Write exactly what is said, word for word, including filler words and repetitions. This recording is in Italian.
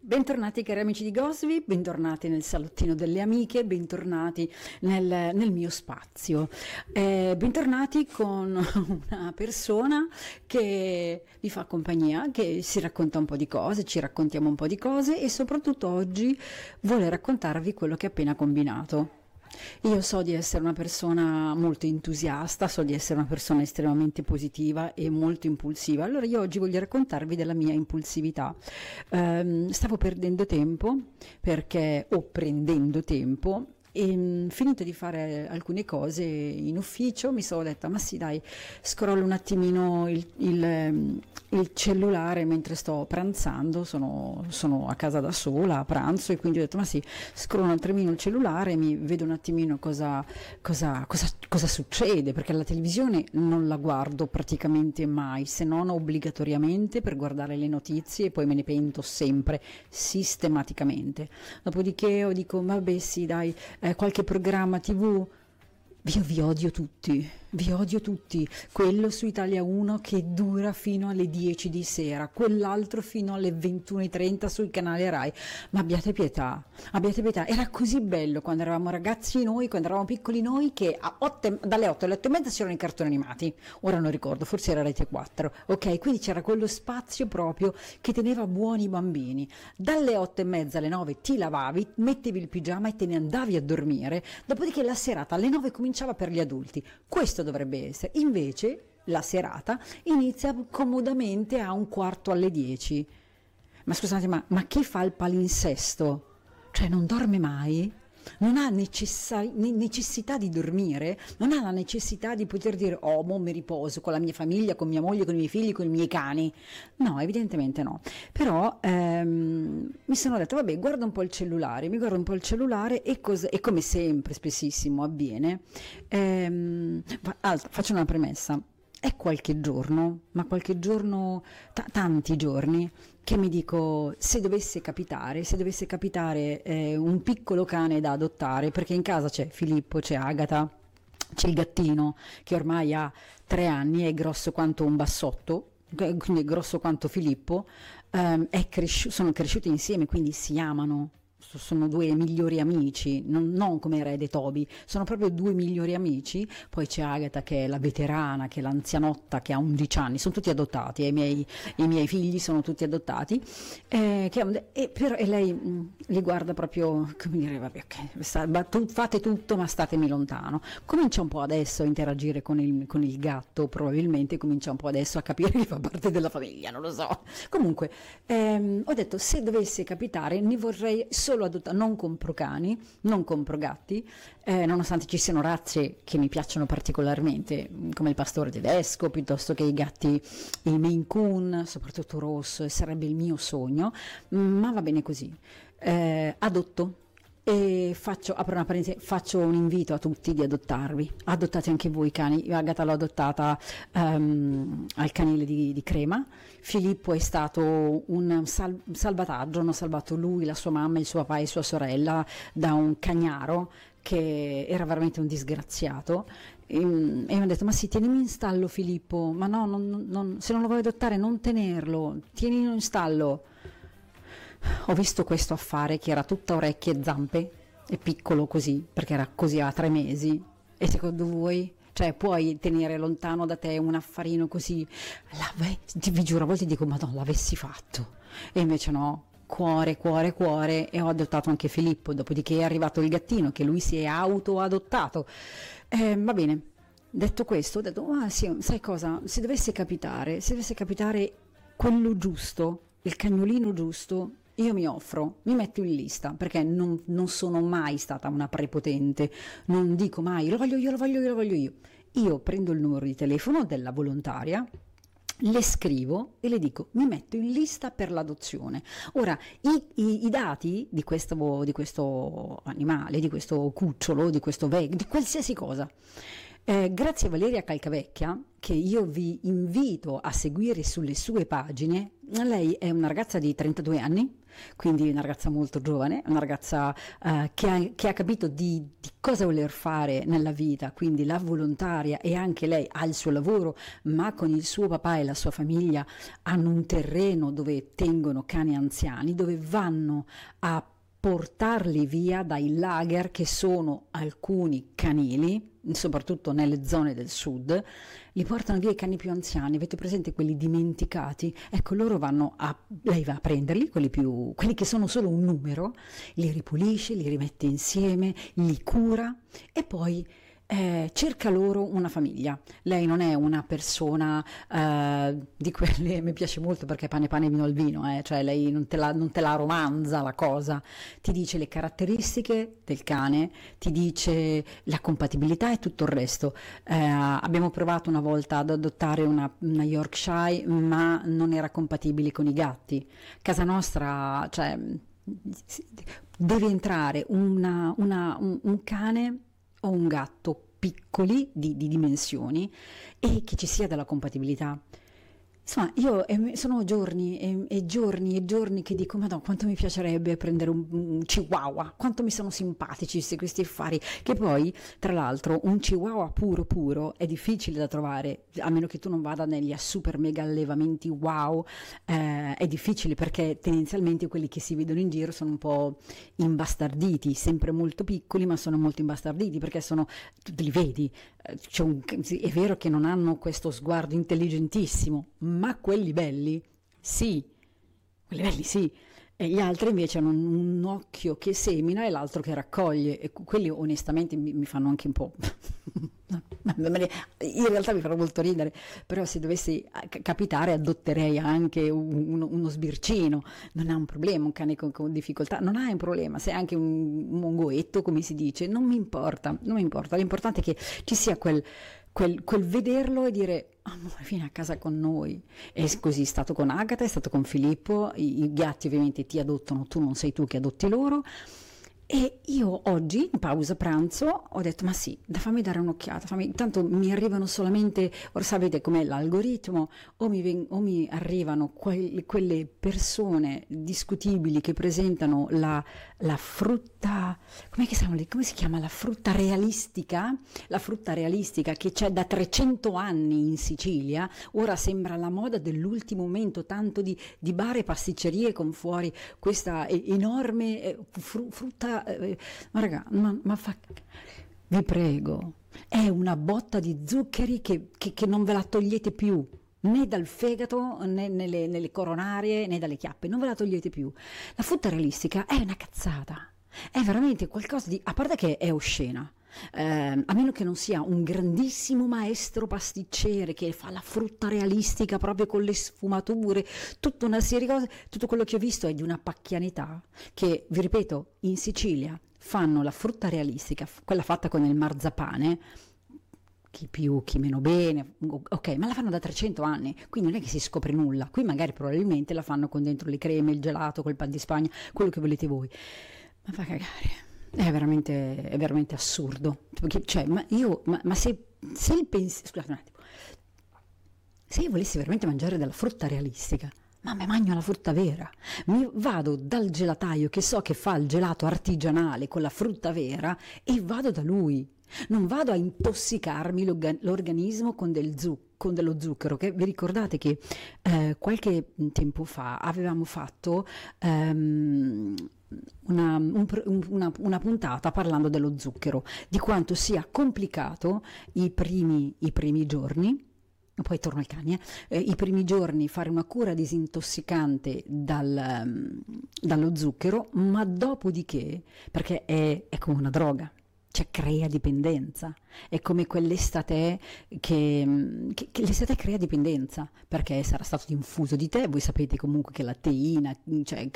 Bentornati cari amici di Gosvi, bentornati nel salottino delle amiche, bentornati nel, nel mio spazio, eh, bentornati con una persona che vi fa compagnia, che si racconta un po' di cose, ci raccontiamo un po' di cose e soprattutto oggi vuole raccontarvi quello che ha appena combinato. Io so di essere una persona molto entusiasta, so di essere una persona estremamente positiva e molto impulsiva, allora io oggi voglio raccontarvi della mia impulsività. Ehm, stavo perdendo tempo, perché, o prendendo tempo, e finito di fare alcune cose in ufficio mi sono detta ma sì dai, scrollo un attimino il, il, il cellulare mentre sto pranzando, sono, sono a casa da sola a pranzo e quindi ho detto ma sì, scrollo un attimino il cellulare, mi vedo un attimino cosa, cosa, cosa, cosa succede, perché la televisione non la guardo praticamente mai, se non obbligatoriamente per guardare le notizie e poi me ne pento sempre, sistematicamente. Dopodiché io dico vabbè sì dai, eh, qualche programma tivù, io vi odio tutti, vi odio tutti, quello su Italia uno che dura fino alle dieci di sera, quell'altro fino alle ventuno e trenta sul canale Rai, ma abbiate pietà, abbiate pietà, era così bello quando eravamo ragazzi noi, quando eravamo piccoli noi, che a otto, dalle otto alle otto e mezza c'erano i cartoni animati, ora non ricordo, forse era Rete quattro, ok, quindi c'era quello spazio proprio che teneva buoni i bambini, dalle otto e mezza alle nove ti lavavi, mettevi il pigiama e te ne andavi a dormire, dopodiché la serata alle nove cominciava per gli adulti, questo dovrebbe essere, invece la serata inizia comodamente a un quarto alle dieci. Ma scusate, ma, ma chi fa il palinsesto? Cioè non dorme mai? Non ha necessa- necessità di dormire? Non ha la necessità di poter dire oh, mo mi riposo con la mia famiglia, con mia moglie, con i miei figli, con i miei cani? No, evidentemente no. Però ehm, mi sono detto vabbè, guarda un po' il cellulare, mi guardo un po' il cellulare e, cos- e come sempre spessissimo avviene, ehm, fa- altro, faccio una premessa. È qualche giorno, ma qualche giorno, t- tanti giorni, che mi dico, se dovesse capitare, se dovesse capitare eh, un piccolo cane da adottare, perché in casa c'è Filippo, c'è Agata, c'è il gattino, che ormai ha tre anni, è grosso quanto un bassotto, quindi è grosso quanto Filippo, ehm, è cresci- sono cresciuti insieme, quindi si amano. Sono due migliori amici, non, non come Red e Toby, sono proprio due migliori amici. Poi c'è Agatha che è la veterana, che è l'anzianotta, che ha undici anni, sono tutti adottati, e i miei, i miei figli sono tutti adottati, eh, che, e, però, e lei mh, li guarda proprio come dire, vabbè, ok, sta, tu, fate tutto ma statemi lontano. Comincia un po' adesso a interagire con il, con il gatto, probabilmente comincia un po' adesso a capire che fa parte della famiglia, non lo so. Comunque ehm, ho detto, se dovesse capitare ne vorrei solo adottare, non compro cani, non compro gatti, eh, nonostante ci siano razze che mi piacciono particolarmente, come il pastore tedesco, piuttosto che i gatti, il Maine Coon, soprattutto rosso, sarebbe il mio sogno, ma va bene così. Eh, adotto. E faccio, apro una parentesi, faccio un invito a tutti di adottarvi, adottate anche voi cani. Io Agata l'ho adottata um, al canile di, di Crema, Filippo è stato un sal- salvataggio, hanno salvato lui, la sua mamma, il suo papà e sua sorella da un cagnaro che era veramente un disgraziato e, e mi hanno detto ma sì, tienimi in stallo Filippo, ma no, non, non, se non lo vuoi adottare non tenerlo, tienilo in stallo. Ho visto questo affare che era tutta orecchie e zampe, e piccolo così, perché era così a tre mesi, e secondo voi, cioè puoi tenere lontano da te un affarino così? L'ave- vi giuro, a volte dico ma no, l'avessi fatto, e invece no, cuore, cuore, cuore, e ho adottato anche Filippo, dopodiché è arrivato il gattino, che lui si è auto-adottato, eh, va bene. Detto questo, ho detto, ah sì, sai cosa, se dovesse capitare, se dovesse capitare quello giusto, il cagnolino giusto, io mi offro, mi metto in lista, perché non, non sono mai stata una prepotente, non dico mai lo voglio io, lo voglio io, lo voglio io. Io prendo il numero di telefono della volontaria, le scrivo e le dico mi metto in lista per l'adozione. Ora i, i, i dati di questo, di questo animale, di questo cucciolo, di questo veg, di qualsiasi cosa, Eh, grazie a Valeria Calcavecchia, che io vi invito a seguire sulle sue pagine. Lei è una ragazza di trentadue anni, quindi una ragazza molto giovane, una ragazza eh, che, ha, che ha capito di, di cosa voler fare nella vita, quindi la volontaria, e anche lei ha il suo lavoro, ma con il suo papà e la sua famiglia hanno un terreno dove tengono cani anziani, dove vanno a portarli via dai lager che sono alcuni canili, soprattutto nelle zone del sud, li portano via i cani più anziani. Avete presente quelli dimenticati? Ecco, loro vanno a, lei va a prenderli, quelli, più, quelli che sono solo un numero, li ripulisce, li rimette insieme, li cura e poi eh, cerca loro una famiglia. Lei non è una persona eh, di quelle, mi piace molto perché pane pane vino al vino, eh, cioè lei non te, la, non te la romanza la cosa, ti dice le caratteristiche del cane, ti dice la compatibilità e tutto il resto. Eh, abbiamo provato una volta ad adottare una, una Yorkshire, ma non era compatibile con i gatti. Casa nostra, cioè, deve entrare una, una, un, un cane o un gatto piccoli di, di dimensioni e che ci sia della compatibilità. Insomma, io eh, sono giorni e, e giorni e giorni che dico: Madonna, quanto mi piacerebbe prendere un, un chihuahua, quanto mi sono simpatici questi, questi affari, che poi, tra l'altro, un chihuahua puro puro è difficile da trovare, a meno che tu non vada negli super mega allevamenti wow, eh, è difficile perché tendenzialmente quelli che si vedono in giro sono un po' imbastarditi, sempre molto piccoli, ma sono molto imbastarditi perché sono, tu li vedi, c'è un, è vero che non hanno questo sguardo intelligentissimo, ma quelli belli sì, quelli belli sì, e gli altri invece hanno un, un occhio che semina e l'altro che raccoglie, e quelli onestamente mi, mi fanno anche un po', in realtà mi fanno molto ridere, però se dovessi capitare adotterei anche un, uno sbircino, non ha un problema, un cane con, con difficoltà, non ha un problema, se è anche un, un mongoetto come si dice, non mi importa, non mi importa, l'importante è che ci sia quel Quel, quel vederlo e dire: amore, vieni a casa con noi. E così è stato con Agata, è stato con Filippo. I, i gatti ovviamente ti adottano, tu non sei tu che adotti loro. E io oggi, in pausa pranzo, ho detto: ma sì, da fammi dare un'occhiata, fammi, tanto mi arrivano solamente, ora sapete com'è l'algoritmo, o mi, ven- o mi arrivano que- quelle persone discutibili che presentano la, la frutta, com'è che si chiama, come si chiama, la frutta realistica, la frutta realistica che c'è da trecento anni in Sicilia, ora sembra la moda dell'ultimo momento, tanto di, di bar e pasticcerie con fuori questa eh, enorme eh, fru- frutta. Ma raga, ma, ma fa, vi prego, è una botta di zuccheri che, che, che non ve la togliete più, né dal fegato, né nelle, nelle coronarie, né dalle chiappe, non ve la togliete più. La frutta realistica è una cazzata, è veramente qualcosa di, a parte che è oscena. Eh, a meno che non sia un grandissimo maestro pasticcere che fa la frutta realistica proprio con le sfumature, tutta una serie di cose, tutto quello che ho visto è di una pacchianità che, vi ripeto, in Sicilia fanno la frutta realistica, quella fatta con il marzapane, chi più, chi meno bene, ok, ma la fanno da trecento anni, quindi non è che si scopre nulla. Qui magari probabilmente la fanno con dentro le creme, il gelato, col pan di Spagna, quello che volete voi, ma fa cagare. È veramente, è veramente assurdo. Perché, cioè, ma io, ma, ma se, se il pensiero, scusate un attimo, se io volessi veramente mangiare della frutta realistica, ma mi mangio la frutta vera, mi vado dal gelataio che so che fa il gelato artigianale con la frutta vera e vado da lui. Non vado a intossicarmi l'organismo con, del zu- con dello zucchero, che vi ricordate che eh, qualche tempo fa avevamo fatto um, una, un, una, una puntata parlando dello zucchero, di quanto sia complicato i primi, i primi giorni. Poi torno ai cani, eh. Eh, i primi giorni fare una cura disintossicante dal, um, dallo zucchero, ma dopodiché, perché è, è come una droga, cioè crea dipendenza, è come quell'estate che, che, che l'estate crea dipendenza, perché sarà stato infuso di te, voi sapete comunque che la teina, cioè